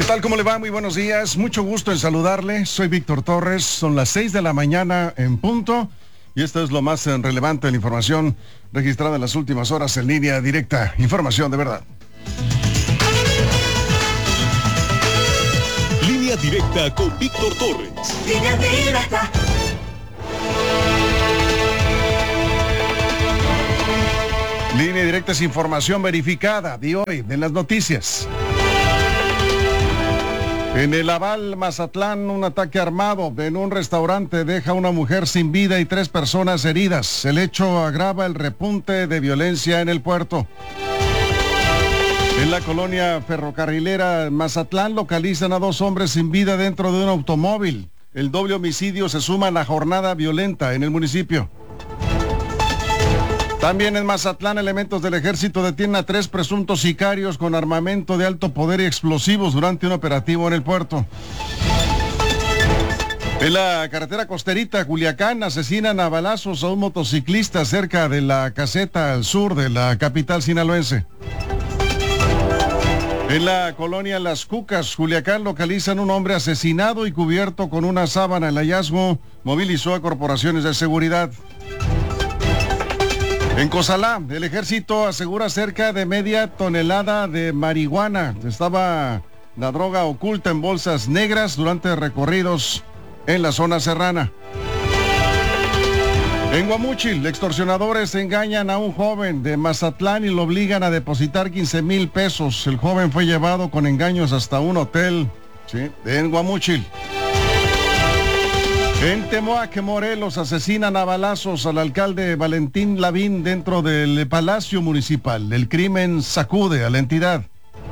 tal? ¿Cómo le va? Muy buenos días. Mucho gusto en saludarle. Soy Víctor Torres. Son las 6 de la mañana en punto. Y esto es lo más relevante de la información registrada en las últimas horas en línea directa. Información de verdad. Línea directa con Víctor Torres. Línea directa. Línea directa es información verificada de hoy, de las noticias. En el Aval, Mazatlán, un ataque armado en un restaurante deja a una mujer sin vida y 3 personas heridas. El hecho agrava el repunte de violencia en el puerto. En la colonia ferrocarrilera Mazatlán localizan a 2 hombres sin vida dentro de un automóvil. El doble homicidio se suma a la jornada violenta en el municipio. También en Mazatlán, elementos del ejército detienen a 3 presuntos sicarios con armamento de alto poder y explosivos durante un operativo en el puerto. En la carretera costerita, Culiacán, asesinan a balazos a un motociclista cerca de la caseta al sur de la capital sinaloense. En la colonia Las Cucas, Culiacán, localizan un hombre asesinado y cubierto con una sábana. El hallazgo movilizó a corporaciones de seguridad. En Cozalá, el ejército asegura cerca de media tonelada de marihuana. Estaba la droga oculta en bolsas negras durante recorridos en la zona serrana. En Guamúchil, extorsionadores engañan a un joven de Mazatlán y lo obligan a depositar 15,000 pesos. El joven fue llevado con engaños hasta un hotel, ¿sí?, en Guamúchil. En Temoac, Morelos, asesinan a balazos al alcalde Valentín Lavín dentro del Palacio Municipal. El crimen sacude a la entidad.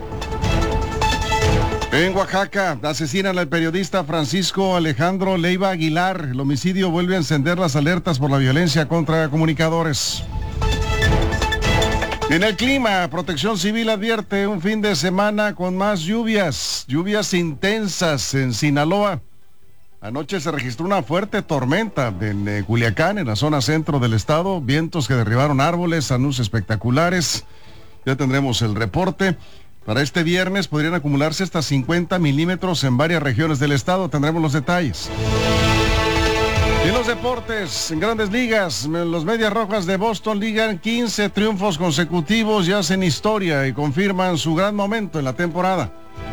En Oaxaca, asesinan al periodista Francisco Alejandro Leiva Aguilar. El homicidio vuelve a encender las alertas por la violencia contra comunicadores. En el clima, Protección Civil advierte un fin de semana con más lluvias intensas en Sinaloa. Anoche se registró una fuerte tormenta en Culiacán, en la zona centro del estado, vientos que derribaron árboles, anuncios espectaculares. Ya tendremos el reporte. Para este viernes podrían acumularse hasta 50 milímetros en varias regiones del estado. Tendremos los detalles. Y en los deportes, en Grandes Ligas, los Medias Rojas de Boston ligan 15 triunfos consecutivos y hacen historia y confirman su gran momento en la temporada.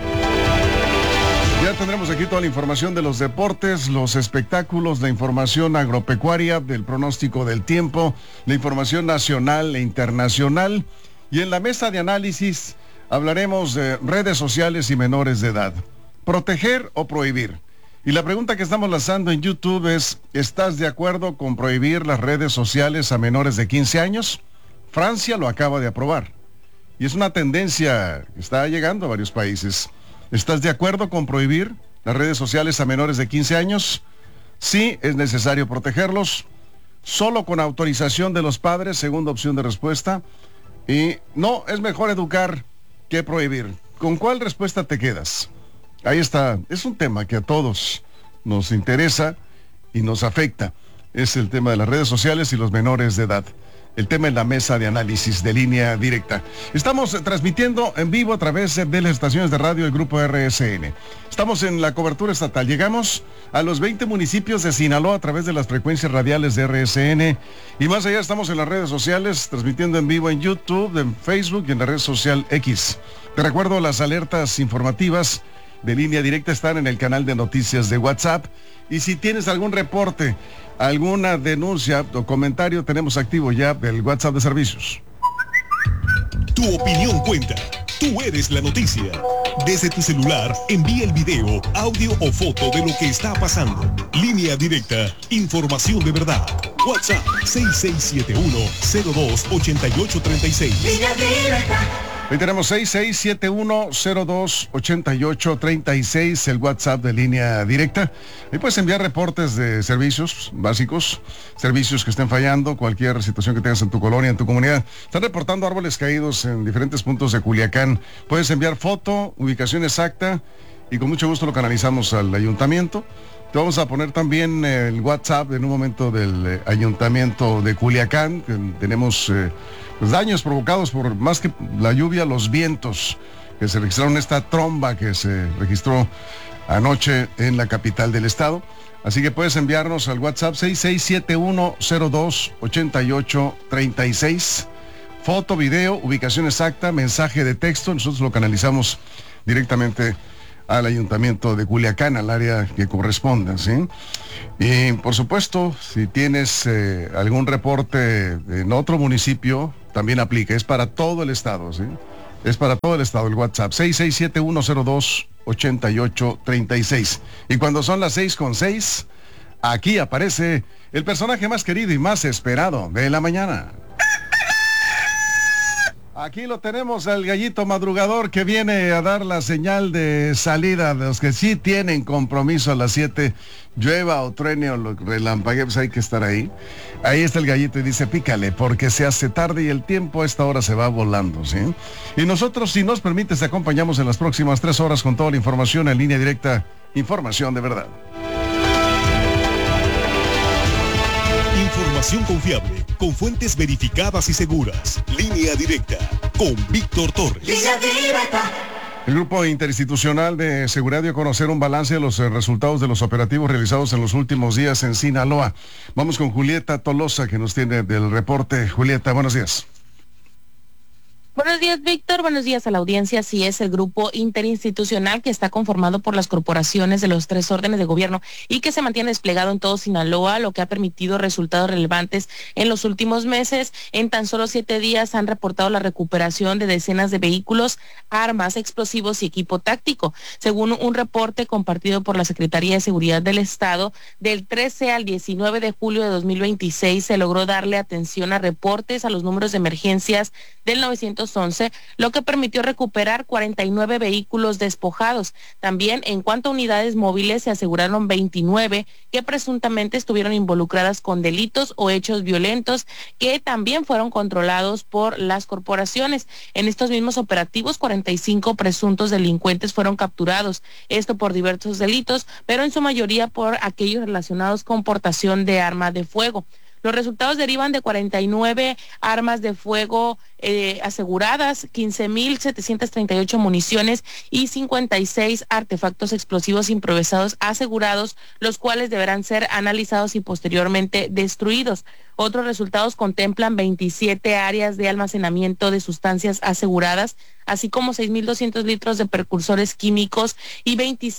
Ya tendremos aquí toda la información de los deportes, los espectáculos, la información agropecuaria, del pronóstico del tiempo, la información nacional e internacional. Y en la mesa de análisis hablaremos de redes sociales y menores de edad. ¿Proteger o prohibir? Y la pregunta que estamos lanzando en YouTube es, ¿estás de acuerdo con prohibir las redes sociales a menores de 15 años? Francia lo acaba de aprobar. Y es una tendencia que está llegando a varios países. ¿Estás de acuerdo con prohibir las redes sociales a menores de 15 años? Sí, es necesario protegerlos. Solo con autorización de los padres, segunda opción de respuesta. Y no, es mejor educar que prohibir. ¿Con cuál respuesta te quedas? Ahí está. Es un tema que a todos nos interesa y nos afecta. Es el tema de las redes sociales y los menores de edad. El tema en la mesa de análisis de Línea Directa. Estamos transmitiendo en vivo a través de las estaciones de radio del Grupo RSN. Estamos en la cobertura estatal. Llegamos a los 20 municipios de Sinaloa a través de las frecuencias radiales de RSN. Y más allá estamos en las redes sociales, transmitiendo en vivo en YouTube, en Facebook y en la red social X. Te recuerdo, las alertas informativas de Línea Directa están en el canal de noticias de WhatsApp. Y si tienes algún reporte, alguna denuncia o comentario, tenemos activo ya el WhatsApp de servicios. Tu opinión cuenta. Tú eres la noticia. Desde tu celular, envía el video, audio o foto de lo que está pasando. Línea Directa, información de verdad. WhatsApp 6671-028836. Línea directa. Hoy tenemos 6671-028836, el WhatsApp de Línea Directa. Ahí puedes enviar reportes de servicios básicos, servicios que estén fallando, cualquier situación que tengas en tu colonia, en tu comunidad. Están reportando árboles caídos en diferentes puntos de Culiacán. Puedes enviar foto, ubicación exacta y con mucho gusto lo canalizamos al ayuntamiento. Te vamos a poner también el WhatsApp en un momento del ayuntamiento de Culiacán. Tenemos daños provocados por, más que la lluvia, los vientos que se registraron, esta tromba que se registró anoche en la capital del estado. Así que puedes enviarnos al WhatsApp 6671028836. Foto, video, ubicación exacta, mensaje de texto. Nosotros lo canalizamos directamente al Ayuntamiento de Culiacán, al área que corresponda, ¿sí? Y por supuesto, si tienes algún reporte en otro municipio, también aplica. Es para todo el estado, ¿sí? Es para todo el estado, el WhatsApp 6671028836. Y cuando son las 6:06, aquí aparece el personaje más querido y más esperado de la mañana. Aquí lo tenemos, al gallito madrugador que viene a dar la señal de salida de los que sí tienen compromiso a las 7, llueva o truene o relampaguee, pues hay que estar ahí. Ahí está el gallito y dice, pícale, porque se hace tarde y el tiempo a esta hora se va volando, ¿sí? Y nosotros, si nos permites, te acompañamos en las próximas 3 horas con toda la información en línea directa, información de verdad. Información confiable, con fuentes verificadas y seguras. Línea directa, con Víctor Torres. Línea directa. El Grupo Interinstitucional de Seguridad dio a conocer un balance de los resultados de los operativos realizados en los últimos días en Sinaloa. Vamos con Julieta Tolosa, que nos tiene del reporte. Julieta, buenos días. Buenos días, Víctor. Buenos días a la audiencia. Sí, es el grupo interinstitucional que está conformado por las corporaciones de los 3 órdenes de gobierno y que se mantiene desplegado en todo Sinaloa, lo que ha permitido resultados relevantes en los últimos meses. En tan solo 7 días han reportado la recuperación de decenas de vehículos, armas, explosivos y equipo táctico. Según un reporte compartido por la Secretaría de Seguridad del Estado, del 13 al 19 de julio de 2026 se logró darle atención a reportes a los números de emergencias del 911, lo que permitió recuperar 49 vehículos despojados. También, en cuanto a unidades móviles, se aseguraron 29 que presuntamente estuvieron involucradas con delitos o hechos violentos, que también fueron controlados por las corporaciones. En estos mismos operativos, 45 presuntos delincuentes fueron capturados, esto por diversos delitos, pero en su mayoría por aquellos relacionados con portación de arma de fuego. Los resultados derivan de 49 armas de fuego aseguradas, 15,738 municiones y 56 artefactos explosivos improvisados asegurados, los cuales deberán ser analizados y posteriormente destruidos. Otros resultados contemplan 27 áreas de almacenamiento de sustancias aseguradas, así como 6,200 litros de precursores químicos y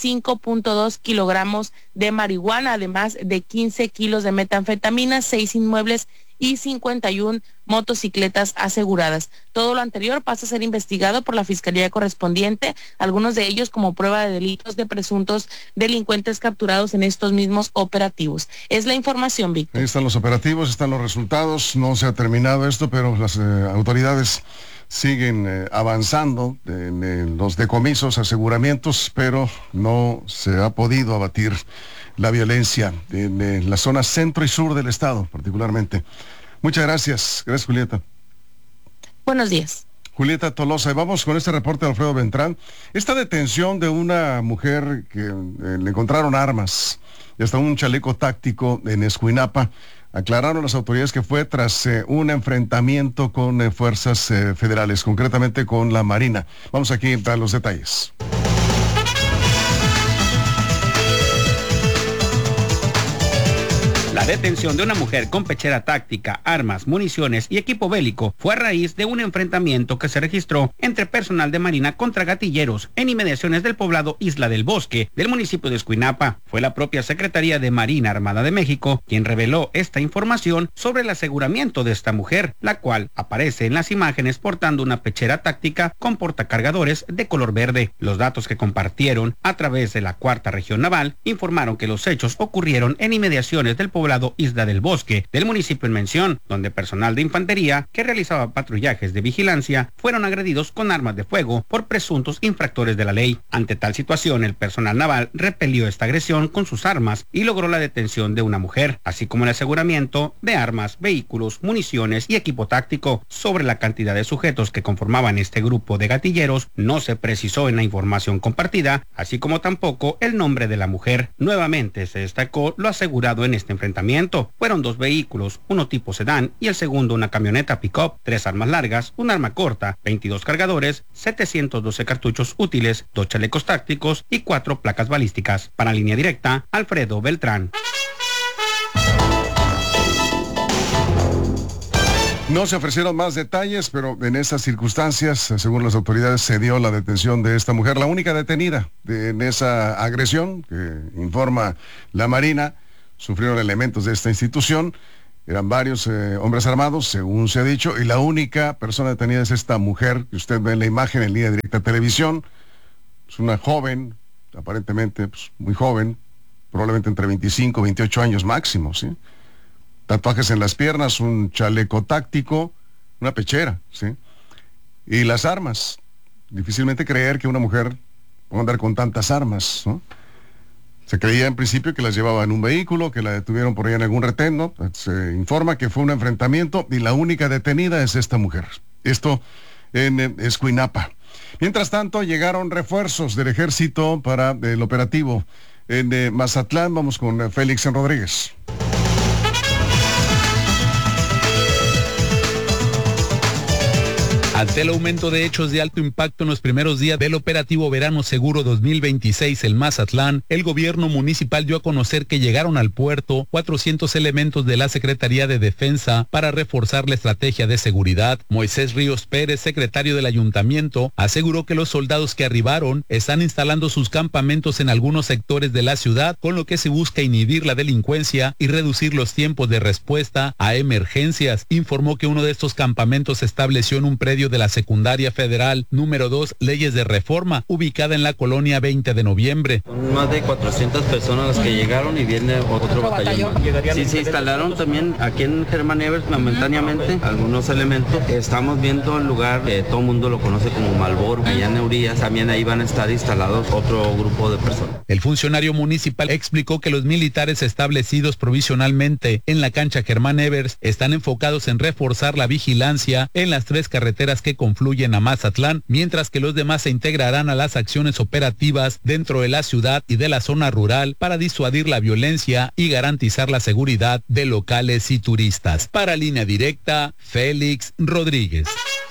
25,2 kilogramos de marihuana, además de 15 kilos de metanfetamina, 6 inmuebles y 51 motocicletas aseguradas. Todo lo anterior pasa a ser investigado por la Fiscalía correspondiente, algunos de ellos como prueba de delitos de presuntos delincuentes capturados en estos mismos operativos. Es la información, Víctor. Ahí están los operativos, están los resultados, no se ha terminado esto, pero las autoridades siguen avanzando en los decomisos, aseguramientos, pero no se ha podido abatir la violencia en la zona centro y sur del estado, particularmente. Muchas gracias. Gracias, Julieta. Buenos días. Julieta Tolosa, y vamos con este reporte de Alfredo Beltrán. Esta detención de una mujer que le encontraron armas y hasta un chaleco táctico en Escuinapa, aclararon las autoridades que fue tras un enfrentamiento con fuerzas federales, concretamente con la Marina. Vamos aquí a los detalles. La detención de una mujer con pechera táctica, armas, municiones y equipo bélico fue a raíz de un enfrentamiento que se registró entre personal de Marina contra gatilleros en inmediaciones del poblado Isla del Bosque del municipio de Escuinapa. Fue la propia Secretaría de Marina Armada de México quien reveló esta información sobre el aseguramiento de esta mujer, la cual aparece en las imágenes portando una pechera táctica con portacargadores de color verde. Los datos que compartieron a través de la Cuarta Región Naval informaron que los hechos ocurrieron en inmediaciones del poblado Isla del Bosque del municipio en mención, donde personal de infantería que realizaba patrullajes de vigilancia fueron agredidos con armas de fuego por presuntos infractores de la ley. Ante tal situación, el personal naval repelió esta agresión con sus armas y logró la detención de una mujer, así como el aseguramiento de armas, vehículos, municiones y equipo táctico. Sobre la cantidad de sujetos que conformaban este grupo de gatilleros, no se precisó en la información compartida, así como tampoco el nombre de la mujer. Nuevamente se destacó lo asegurado en este enfrentamiento. enfrentamiento. Fueron 2 vehículos, uno tipo sedán y el segundo una camioneta pick-up, 3 armas largas, un arma corta, 22 cargadores, 712 cartuchos útiles, 2 chalecos tácticos y 4 placas balísticas. Para Línea Directa, Alfredo Beltrán. No se ofrecieron más detalles, pero en esas circunstancias, según las autoridades, se dio la detención de esta mujer, la única detenida en esa agresión que informa la Marina. Sufrieron elementos de esta institución, eran varios hombres armados, según se ha dicho, y la única persona detenida es esta mujer que usted ve en la imagen en Línea Directa Televisión. Es una joven, aparentemente pues, muy joven, probablemente entre 25 y 28 años máximo, ¿sí? Tatuajes en las piernas, un chaleco táctico, una pechera, ¿sí? Y las armas. Difícilmente creer que una mujer pueda andar con tantas armas, ¿no? Se creía en principio que las llevaba en un vehículo, que la detuvieron por ahí en algún retén, ¿no? Se informa que fue un enfrentamiento y la única detenida es esta mujer. Esto en Escuinapa. Mientras tanto, llegaron refuerzos del ejército para el operativo en Mazatlán. Vamos con Félix Rodríguez. Ante el aumento de hechos de alto impacto en los primeros días del operativo Verano Seguro 2026 en Mazatlán, el gobierno municipal dio a conocer que llegaron al puerto 400 elementos de la Secretaría de Defensa para reforzar la estrategia de seguridad. Moisés Ríos Pérez, secretario del ayuntamiento, aseguró que los soldados que arribaron están instalando sus campamentos en algunos sectores de la ciudad, con lo que se busca inhibir la delincuencia y reducir los tiempos de respuesta a emergencias. Informó que uno de estos campamentos se estableció en un predio de la Secundaria Federal número 2 Leyes de Reforma, ubicada en la colonia 20 de noviembre. Son más de 400 personas las que llegaron y viene otro batallón. Sí, se instalaron también aquí en Germán Evers momentáneamente algunos elementos. Estamos viendo el lugar, todo el mundo lo conoce como Malboro, allá en Urias, también ahí van a estar instalados otro grupo de personas. El funcionario municipal explicó que los militares establecidos provisionalmente en la cancha Germán Evers están enfocados en reforzar la vigilancia en las 3 carreteras que confluyen a Mazatlán, mientras que los demás se integrarán a las acciones operativas dentro de la ciudad y de la zona rural para disuadir la violencia y garantizar la seguridad de locales y turistas. Para Línea Directa, Félix Rodríguez.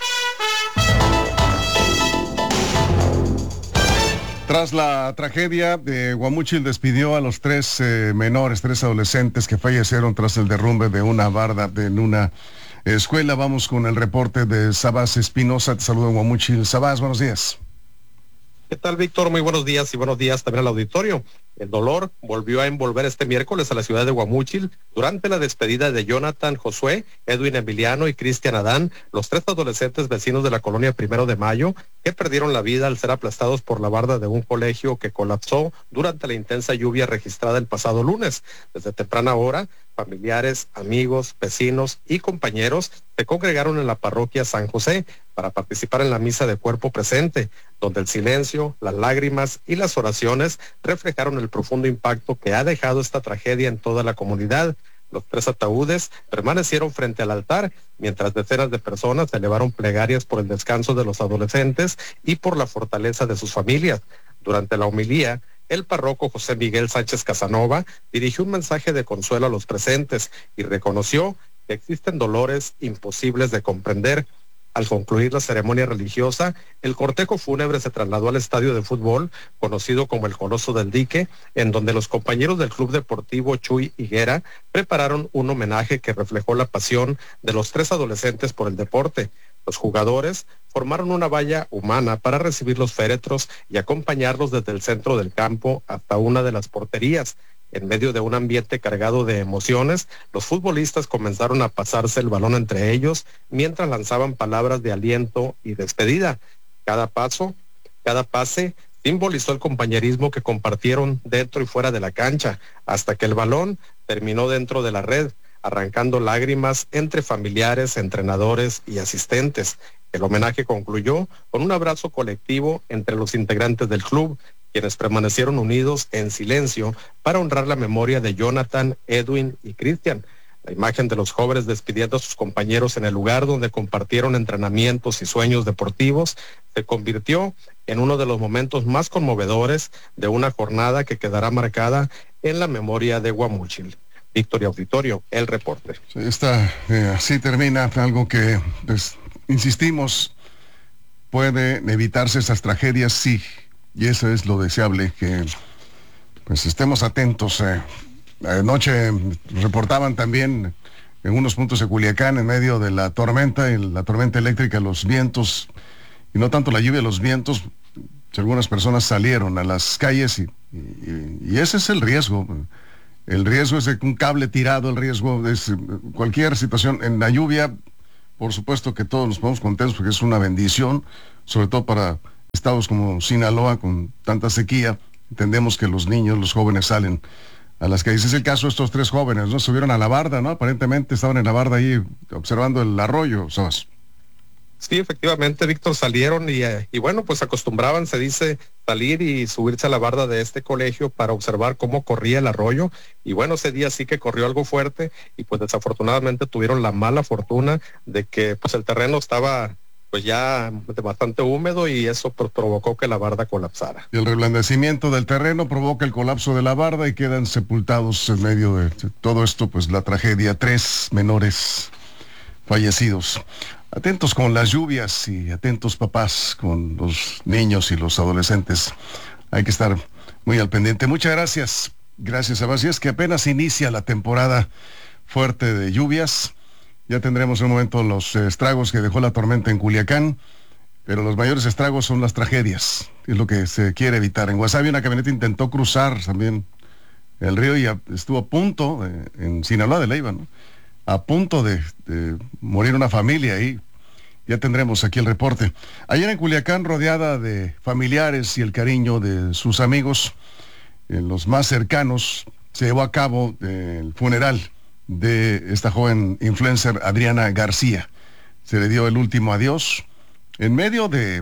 Tras la tragedia de Guamúchil, despidió a los 3 menores, 3 adolescentes que fallecieron tras el derrumbe de una barda en una escuela. Vamos con el reporte de Sabás Espinosa. Te saludo en Guamúchil. Sabás, buenos días. ¿Qué tal, Víctor? Muy buenos días y buenos días también al auditorio. El dolor volvió a envolver este miércoles a la ciudad de Guamúchil durante la despedida de Jonathan Josué, Edwin Emiliano y Cristian Adán, los 3 adolescentes vecinos de la colonia 1 de Mayo, que perdieron la vida al ser aplastados por la barda de un colegio que colapsó durante la intensa lluvia registrada el pasado lunes. Desde temprana hora, familiares, amigos, vecinos y compañeros se congregaron en la parroquia San José para participar en la misa de cuerpo presente, donde el silencio, las lágrimas y las oraciones reflejaron el profundo impacto que ha dejado esta tragedia en toda la comunidad. Los 3 ataúdes permanecieron frente al altar, mientras decenas de personas elevaron plegarias por el descanso de los adolescentes y por la fortaleza de sus familias. Durante la homilía, el párroco José Miguel Sánchez Casanova dirigió un mensaje de consuelo a los presentes y reconoció que existen dolores imposibles de comprender. Al concluir la ceremonia religiosa, el cortejo fúnebre se trasladó al estadio de fútbol, conocido como el Coloso del Dique, en donde los compañeros del Club Deportivo Chuy Higuera prepararon un homenaje que reflejó la pasión de los 3 adolescentes por el deporte. Los jugadores formaron una valla humana para recibir los féretros y acompañarlos desde el centro del campo hasta una de las porterías. En medio de un ambiente cargado de emociones, los futbolistas comenzaron a pasarse el balón entre ellos mientras lanzaban palabras de aliento y despedida. Cada pase simbolizó el compañerismo que compartieron dentro y fuera de la cancha, hasta que el balón terminó dentro de la red, arrancando lágrimas entre familiares, entrenadores y asistentes. El homenaje concluyó con un abrazo colectivo entre los integrantes del club, quienes permanecieron unidos en silencio para honrar la memoria de Jonathan, Edwin y Cristian. La imagen de los jóvenes despidiendo a sus compañeros en el lugar donde compartieron entrenamientos y sueños deportivos se convirtió en uno de los momentos más conmovedores de una jornada que quedará marcada en la memoria de Guamúchil. Víctor y auditorio, el reporte. Así termina algo que, pues, insistimos, puede evitarse esas tragedias, sí, y eso es lo deseable, que pues estemos atentos. Anoche reportaban también en unos puntos de Culiacán, en medio de la tormenta eléctrica, los vientos, y no tanto la lluvia, los vientos, algunas personas salieron a las calles y ese es el riesgo. El riesgo es de un cable tirado, el riesgo es cualquier situación. En la lluvia, por supuesto que todos nos ponemos contentos porque es una bendición, sobre todo para estados como Sinaloa con tanta sequía. Entendemos que los niños, los jóvenes salen a las calles. Es el caso de estos 3 jóvenes, ¿no? Subieron a la barda, ¿no? Aparentemente estaban en la barda ahí observando el arroyo, ¿sabes? Sí, efectivamente, Víctor, salieron y bueno, pues acostumbraban, se dice, salir y subirse a la barda de este colegio para observar cómo corría el arroyo. Y bueno, ese día sí que corrió algo fuerte y pues desafortunadamente tuvieron la mala fortuna de que pues el terreno estaba pues ya bastante húmedo y eso provocó que la barda colapsara. Y el reblandecimiento del terreno provoca el colapso de la barda y quedan sepultados en medio de todo esto, pues la tragedia, 3 menores fallecidos. Atentos con las lluvias y atentos papás con los niños y los adolescentes. Hay que estar muy al pendiente. Muchas gracias. Gracias, Sebastián. Es que apenas inicia la temporada fuerte de lluvias. Ya tendremos en un momento los estragos que dejó la tormenta en Culiacán, pero los mayores estragos son las tragedias. Es lo que se quiere evitar. En Guasave una camioneta intentó cruzar también el río y estuvo a punto, en Sinaloa de Leiva, ¿no? A punto de morir una familia ahí. Ya tendremos aquí el reporte. Ayer en Culiacán, rodeada de familiares y el cariño de sus amigos, los más cercanos, se llevó a cabo el funeral de esta joven influencer Adriana García. Se le dio el último adiós en medio de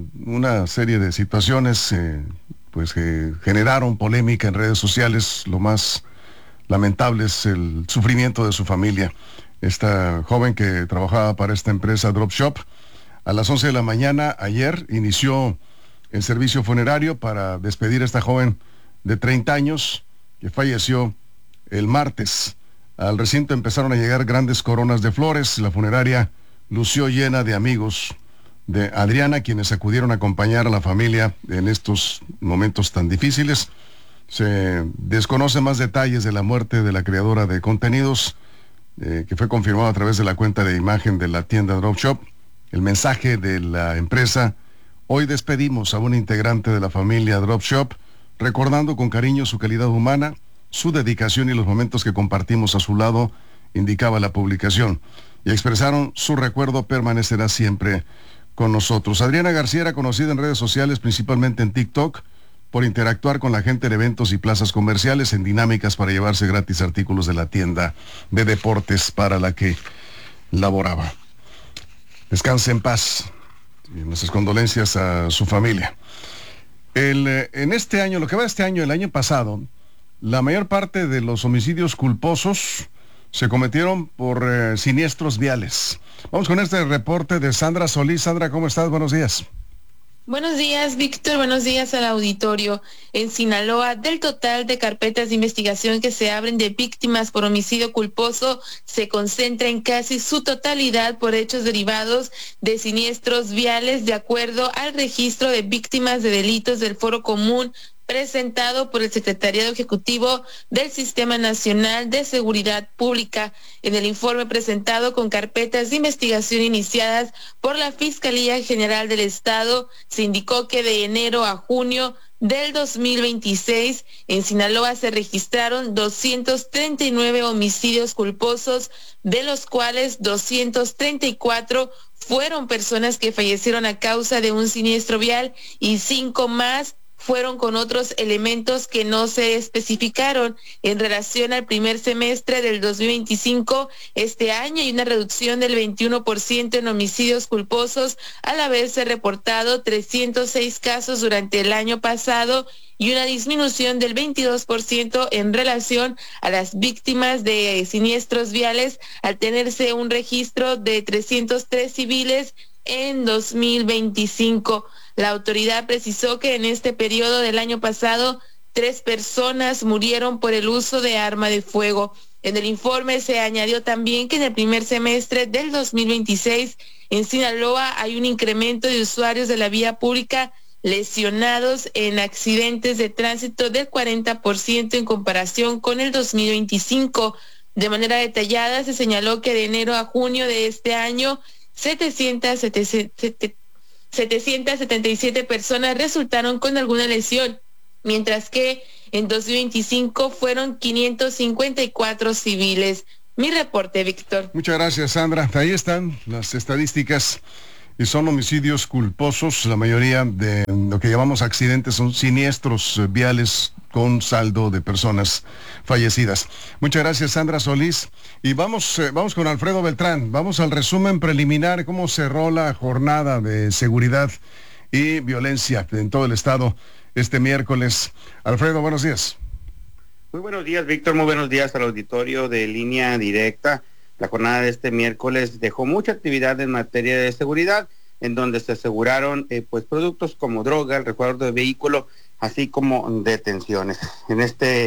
una serie de situaciones pues que generaron polémica en redes sociales. Lo más lamentable es el sufrimiento de su familia. Esta joven que trabajaba para esta empresa Drop Shop, a las 11 de la mañana ayer inició el servicio funerario para despedir a esta joven de 30 años que falleció el martes. Al recinto empezaron a llegar grandes coronas de flores. La funeraria lució llena de amigos de Adriana, quienes acudieron a acompañar a la familia en estos momentos tan difíciles. Se desconocen más detalles de la muerte de la creadora de contenidos, que fue confirmado a través de la cuenta de imagen de la tienda Drop Shop. El mensaje de la empresa: hoy despedimos a un integrante de la familia Drop Shop, recordando con cariño su calidad humana, su dedicación y los momentos que compartimos a su lado, indicaba la publicación. Y expresaron: su recuerdo permanecerá siempre con nosotros. Adriana García era conocida en redes sociales, principalmente en TikTok, por interactuar con la gente en eventos y plazas comerciales en dinámicas para llevarse gratis artículos de la tienda de deportes para la que laboraba. Descanse en paz. Y nuestras condolencias a su familia. En este año, lo que va de este año, el año pasado, la mayor parte de los homicidios culposos se cometieron por siniestros viales. Vamos con este reporte de Sandra Solís. Sandra, ¿cómo estás? Buenos días. Buenos días, Víctor. Buenos días al auditorio. En Sinaloa, del total de carpetas de investigación que se abren de víctimas por homicidio culposo, se concentra en casi su totalidad por hechos derivados de siniestros viales, de acuerdo al registro de víctimas de delitos del Foro Común presentado por el Secretariado Ejecutivo del Sistema Nacional de Seguridad Pública. En el informe presentado con carpetas de investigación iniciadas por la Fiscalía General del Estado, se indicó que de enero a junio del 2026, en Sinaloa se registraron 239 homicidios culposos, de los cuales 234 fueron personas que fallecieron a causa de un siniestro vial y 5 más fueron con otros elementos que no se especificaron. En relación al primer semestre del 2025, este año hay una reducción del 21% en homicidios culposos, al haberse reportado 306 casos durante el año pasado y una disminución del 22% en relación a las víctimas de siniestros viales, al tenerse un registro de 303 civiles en 2025. La autoridad precisó que en este periodo del año pasado 3 personas murieron por el uso de arma de fuego. En el informe se añadió también que en el primer semestre del 2026 en Sinaloa hay un incremento de usuarios de la vía pública lesionados en accidentes de tránsito del 40% en comparación con el 2025. De manera detallada se señaló que de enero a junio de este año 777 personas resultaron con alguna lesión, mientras que en 2025 fueron 554 civiles. Mi reporte, Víctor. Muchas gracias, Sandra. Ahí están las estadísticas y son homicidios culposos. La mayoría de lo que llamamos accidentes son siniestros viales con saldo de personas fallecidas. Muchas gracias, Sandra Solís. Y vamos con Alfredo Beltrán. Vamos al resumen preliminar, cómo cerró la jornada de seguridad y violencia en todo el estado este miércoles. Alfredo, buenos días. Muy buenos días, Víctor. Muy buenos días al auditorio de Línea Directa. La jornada de este miércoles dejó mucha actividad en materia de seguridad, en donde se aseguraron pues productos como droga, el resguardo de vehículo, así como detenciones. En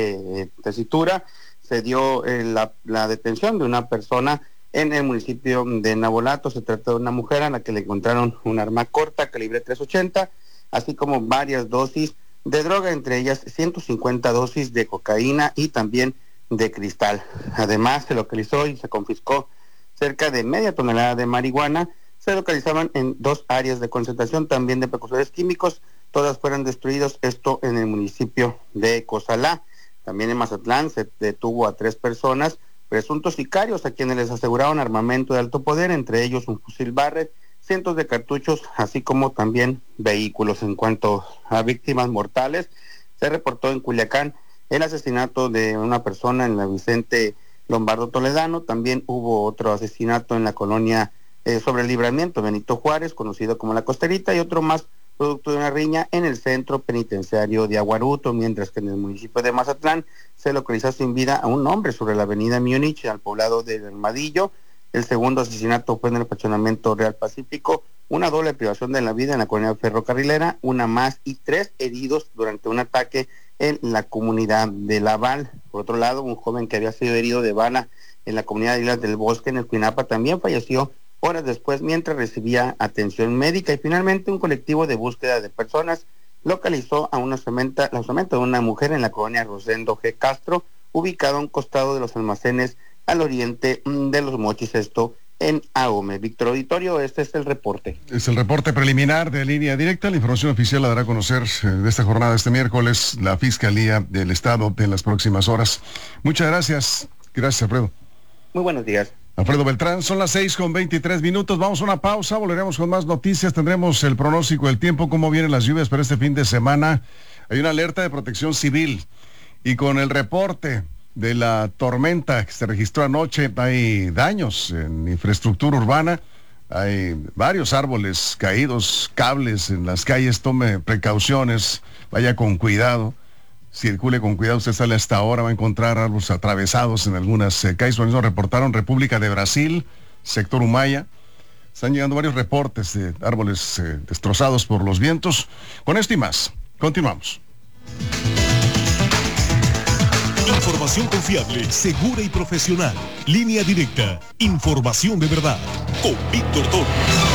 tesitura se dio la detención de una persona en el municipio de Navolato. Se trata de una mujer a la que le encontraron un arma corta, calibre .380, así como varias dosis de droga, entre ellas 150 dosis de cocaína y también de cristal. Además, se localizó y se confiscó cerca de media tonelada de marihuana. Se localizaban en 2 áreas de concentración también de precursores químicos. Todas fueron destruidos, esto en el municipio de Cozalá. También en Mazatlán se detuvo a 3 personas, presuntos sicarios, a quienes les aseguraron armamento de alto poder, entre ellos un fusil Barrett, cientos de cartuchos, así como también vehículos. En cuanto a víctimas mortales, se reportó en Culiacán el asesinato de una persona en la Vicente Lombardo Toledano. También hubo otro asesinato en la colonia sobre el Libramiento Benito Juárez, conocido como La Costerita, y otro más producto de una riña en el centro penitenciario de Aguaruto, mientras que en el municipio de Mazatlán se localizó sin vida a un hombre sobre la avenida Múnich, al poblado del Armadillo. El segundo asesinato fue en el fraccionamiento Real Pacífico, una doble privación de la vida en la colonia ferrocarrilera, una más, y 3 heridos durante un ataque en la comunidad de Laval. Por otro lado, un joven que había sido herido de bala en la comunidad de Islas del Bosque, en el Cuinapa, también falleció horas después mientras recibía atención médica. Y finalmente, un colectivo de búsqueda de personas localizó a la osamenta de una mujer en la colonia Rosendo G. Castro, ubicado a un costado de los almacenes al oriente de Los Mochis, esto en Ahome. Víctor Auditorio, este es el reporte. Es el reporte preliminar de Línea Directa. La información oficial la dará a conocer de esta jornada este miércoles la Fiscalía del Estado en las próximas horas. Muchas gracias. Gracias, Alfredo. Muy buenos días. Alfredo Beltrán, son las 6:23. Vamos a una pausa, volveremos con más noticias. Tendremos el pronóstico del tiempo, cómo vienen las lluvias para este fin de semana. Hay una alerta de protección civil y con el reporte de la tormenta que se registró anoche, hay daños en infraestructura urbana, hay varios árboles caídos, cables en las calles. Tome precauciones, vaya con cuidado, circule con cuidado. Usted sale hasta ahora, va a encontrar árboles atravesados en algunas calles. Por eso reportaron República de Brasil, sector Humaya. Están llegando varios reportes de árboles destrozados por los vientos. Con esto y más, continuamos. Información confiable, segura y profesional. Línea Directa. Información de verdad. Con Víctor Torres.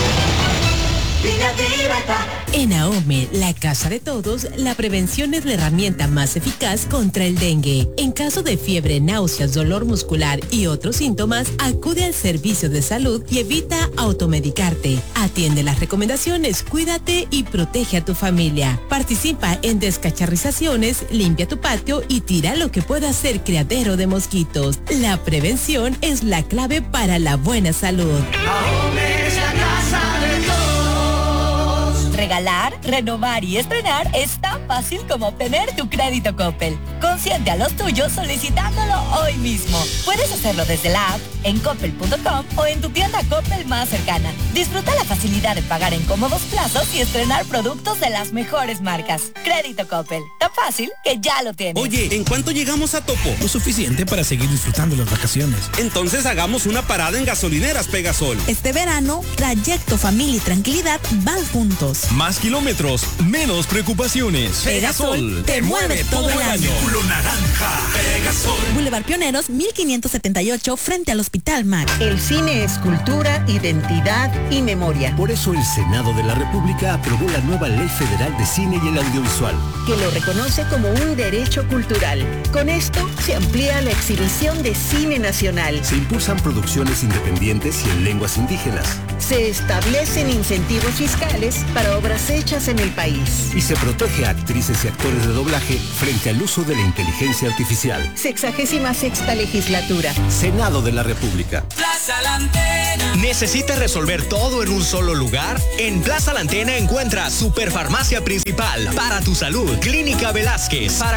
En Ahome, la casa de todos, la prevención es la herramienta más eficaz contra el dengue. En caso de fiebre, náuseas, dolor muscular y otros síntomas, acude al servicio de salud y evita automedicarte. Atiende las recomendaciones, cuídate y protege a tu familia. Participa en descacharrizaciones, limpia tu patio y tira lo que pueda ser criadero de mosquitos. La prevención es la clave para la buena salud. Ahome es la casa de todos. Regalar, renovar y estrenar es tan fácil como obtener tu crédito Coppel. Consiente a los tuyos solicitándolo hoy mismo. Puedes hacerlo desde la app, en coppel.com o en tu tienda Coppel más cercana. Disfruta la facilidad de pagar en cómodos plazos y estrenar productos de las mejores marcas. Crédito Coppel, tan fácil que ya lo tienes. Oye, ¿en cuánto llegamos a Topo? Lo suficiente para seguir disfrutando las vacaciones. Entonces hagamos una parada en Gasolineras Pegasol. Este verano, trayecto, familia y tranquilidad van juntos. Más kilómetros, menos preocupaciones. Pegasol te mueve todo el año. Naranja. Pegasol. Boulevard Pioneros 1578 frente al Hospital Mac. El cine es cultura, identidad y memoria. Por eso el Senado de la República aprobó la nueva Ley Federal de Cine y el Audiovisual, que lo reconoce como un derecho cultural. Con esto se amplía la exhibición de cine nacional. Se impulsan producciones independientes y en lenguas indígenas. Se establecen incentivos fiscales para obras hechas en el país. Y se protege a actrices y actores de doblaje frente al uso de la inteligencia artificial. 66ª legislatura. Senado de la República. Plaza La Antena. ¿Necesitas resolver todo en un solo lugar? En Plaza La Antena encuentras Superfarmacia Principal para tu salud, Clínica Velázquez para